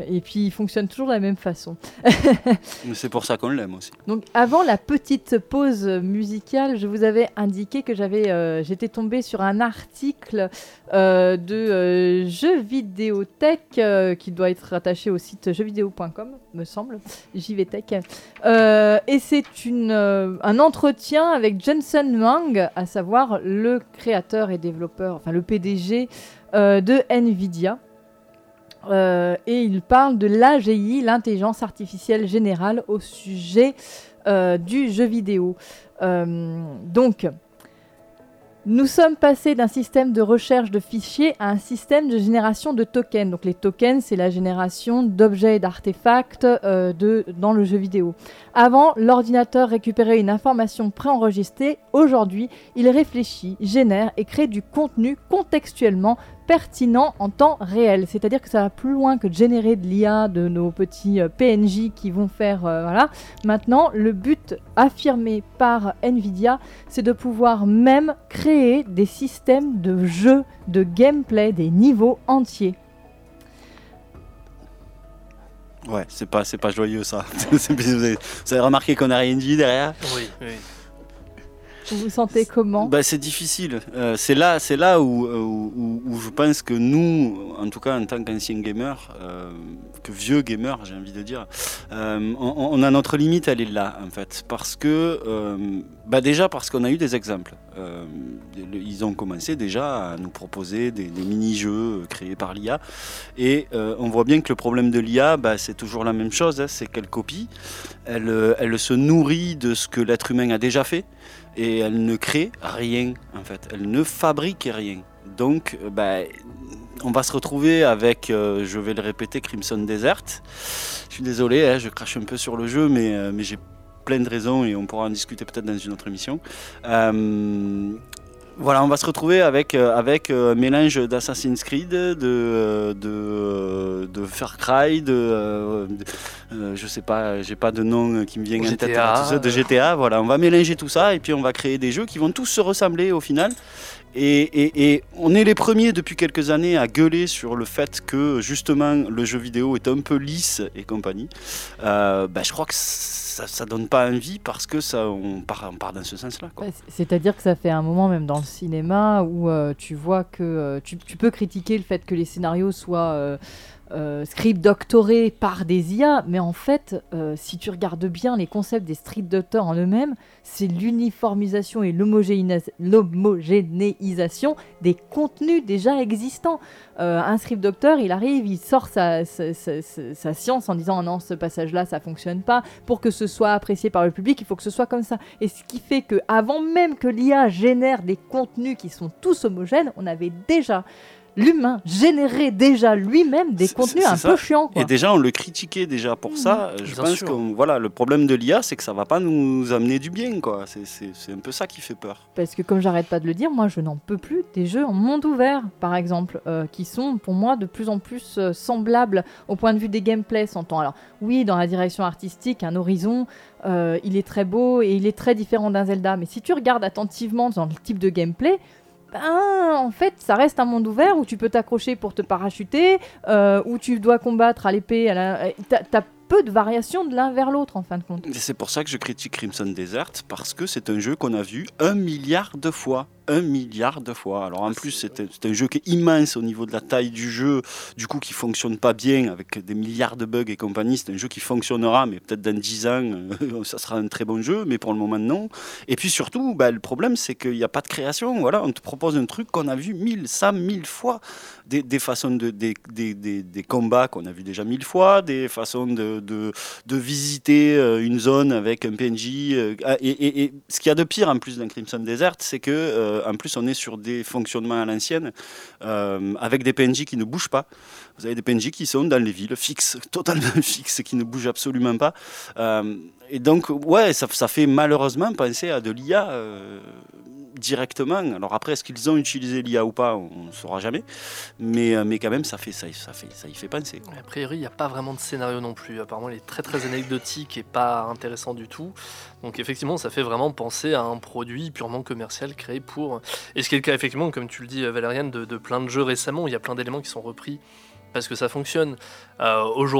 Et puis, il fonctionne toujours de la même façon. Mais c'est pour ça qu'on l'aime aussi. Donc, avant la petite pause musicale, je vous avais indiqué que j'étais tombée sur un article de Jeux Vidéothèque qui doit être rattaché au site jeuxvideo.com, me semble, JVTech. Et c'est un entretien avec Jensen Huang, à savoir le créateur et développeur, enfin le PDG de Nvidia. Et il parle de l'AGI, l'intelligence artificielle générale, au sujet du jeu vidéo. Donc, nous sommes passés d'un système de recherche de fichiers à un système de génération de tokens. Donc, les tokens, c'est la génération d'objets et d'artefacts dans le jeu vidéo. Avant, l'ordinateur récupérait une information préenregistrée. Aujourd'hui, il réfléchit, génère et crée du contenu contextuellement pertinent en temps réel. C'est-à-dire que ça va plus loin que de générer de l'IA, de nos petits PNJ qui vont faire... voilà. Maintenant, le but affirmé par Nvidia, c'est de pouvoir même créer des systèmes de jeux, de gameplay, des niveaux entiers. Ouais, c'est pas joyeux ça. Vous avez remarqué qu'on n'a rien dit derrière ? Oui. Vous vous sentez comment ? C'est difficile. C'est là où je pense que nous, en tout cas en tant qu'anciens gamers, que vieux gamers, j'ai envie de dire, on a notre limite, elle est là en fait. Parce que, déjà parce qu'on a eu des exemples. Ils ont commencé déjà à nous proposer des mini-jeux créés par l'IA. Et on voit bien que le problème de l'IA, c'est toujours la même chose, hein, c'est qu'elle copie. Elle se nourrit de ce que l'être humain a déjà fait. Et elle ne crée rien, en fait. Elle ne fabrique rien. Donc, on va se retrouver avec, je vais le répéter, Crimson Desert. Je suis désolé, hein, je crache un peu sur le jeu, mais j'ai plein de raisons et on pourra en discuter peut-être dans une autre émission. Voilà, on va se retrouver avec un mélange d'Assassin's Creed, de Far Cry, je sais pas, j'ai pas de nom qui me vient en tête, tout ça, de GTA. Voilà, on va mélanger tout ça et puis on va créer des jeux qui vont tous se ressembler au final. Et on est les premiers depuis quelques années à gueuler sur le fait que justement le jeu vidéo est un peu lisse et compagnie. Je crois que ça donne pas envie parce que on part dans ce sens-là, quoi. C'est-à-dire que ça fait un moment même dans le cinéma où tu vois que tu peux critiquer le fait que les scénarios soient script doctorés par des IA, mais en fait, si tu regardes bien les concepts des script doctors en eux-mêmes, c'est l'uniformisation et l'homogénéisation des contenus déjà existants. Un script doctor, il arrive, il sort sa science en disant non, ce passage-là, ça fonctionne pas. Pour que ce soit apprécié par le public, il faut que ce soit comme ça. Et ce qui fait que, avant même que l'IA génère des contenus qui sont tous homogènes, on avait déjà l'humain générait déjà lui-même des contenus un peu chiants, quoi. Et déjà, on le critiquait déjà pour ça. Je pense que le problème de l'IA, c'est que ça va pas nous amener du bien, quoi. C'est un peu ça qui fait peur. Parce que comme j'arrête pas de le dire, moi je n'en peux plus des jeux en monde ouvert, par exemple, qui sont pour moi de plus en plus semblables au point de vue des gameplays, s'entend. Alors oui, dans la direction artistique, un Horizon, il est très beau et il est très différent d'un Zelda. Mais si tu regardes attentivement dans le type de gameplay, en fait, ça reste un monde ouvert où tu peux t'accrocher pour te parachuter, où tu dois combattre à l'épée. T'as peu de variations de l'un vers l'autre, en fin de compte. Et c'est pour ça que je critique Crimson Desert, parce que c'est un jeu qu'on a vu 1 milliard de fois. 1 milliard de fois. Alors en plus, c'est un jeu qui est immense au niveau de la taille du jeu, du coup qui fonctionne pas bien, avec des milliards de bugs et compagnie. C'est un jeu qui fonctionnera, mais peut-être dans 10 ans, ça sera un très bon jeu, mais pour le moment, non. Et puis surtout, le problème, c'est qu'il n'y a pas de création. Voilà, on te propose un truc qu'on a vu 1000 fois. Des façons des combats qu'on a vu déjà 1000 fois, des façons de visiter une zone avec un PNJ. Et ce qu'il y a de pire en plus dans Crimson Desert, c'est que en plus on est sur des fonctionnements à l'ancienne, avec des PNJ qui ne bougent pas. Vous avez des PNJ qui sont dans les villes fixes, totalement fixes, qui ne bougent absolument pas. Et donc, ouais, ça fait malheureusement penser à de l'IA directement. Alors après, est-ce qu'ils ont utilisé l'IA ou pas, on ne saura jamais. Mais quand même, ça y fait penser, quoi. A priori, il n'y a pas vraiment de scénario non plus. Apparemment, il est très très anecdotique et pas intéressant du tout. Donc effectivement, ça fait vraiment penser à un produit purement commercial créé pour... Et ce qui est le cas, effectivement, comme tu le dis, Valériane, de plein de jeux récemment, où il y a plein d'éléments qui sont repris parce que ça fonctionne. Aujourd'hui,